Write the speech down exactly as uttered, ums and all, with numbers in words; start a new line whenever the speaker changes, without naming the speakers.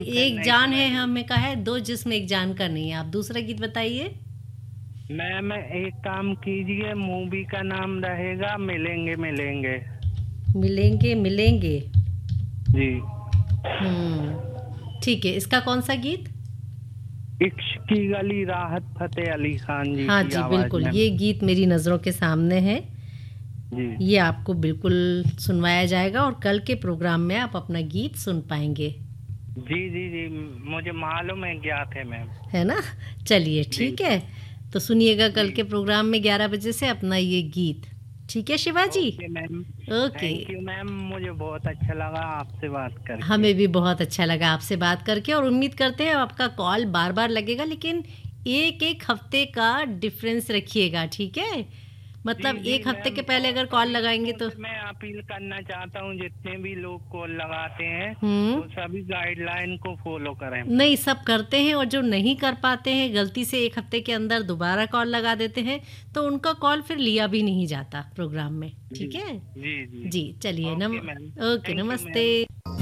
एक
नहीं
जान है
सुनाई दी।
हमें का है, दो जिस्म एक जान का नहीं है। आप दूसरा गीत बताइए।
मैम एक काम कीजिए, मूवी का नाम रहेगा मिलेंगे मिलेंगे।
मिलेंगे मिलेंगे।
जी।
हम्म, ठीक है। इसका कौन सा गीत?
इश्क की गली, राहत फतेह अली खान जी
हाँ
की
जी,
आवाज
बिल्कुल,
में।
ये गीत मेरी नज़रों के सामने है।
जी
ये आपको बिल्कुल सुनवाया जाएगा और कल के प्रोग्राम में आप अपना गीत सुन पाएंगे।
जी जी जी, मुझे मालूम है, ज्ञात है मैम।
है ना? चलिए
जी
ठीक है। तो सुनिएगा
जी।
कल के प्रोग्राम में ग्यारह बजे से अपना ये गीत। ठीक है Shivaji?
Okay ma'am.
Okay.
Thank you ma'am, मुझे बहुत अच्छा लगा आपसे बात करके।
हमें भी बहुत अच्छा लगा आपसे बात करके और उम्मीद करते हैं आपका कॉल बार बार लगेगा, लेकिन एक एक हफ्ते का डिफरेंस रखिएगा, ठीक है?
जी
मतलब
जी
एक हफ्ते
मैम,
के पहले
और
अगर कॉल
सभी
लगाएंगे
लोगों
तो।
से मैं अपील करना चाहता हूँ, जितने भी लोग कॉल लगाते हैं
हम्म।
वो सभी गाइडलाइन को फॉलो करें।
नहीं, सब करते हैं और जो नहीं कर पाते हैं, गलती से एक हफ्ते के अंदर दोबारा कॉल लगा देते हैं, तो उनका कॉल फिर लिया भी नहीं जाता प्रोग्राम में,
जी
ठीक है?
जी जी।
जी, चलिए नम
okay ma'am.
Okay,
thank you ma'am.
नमस्ते।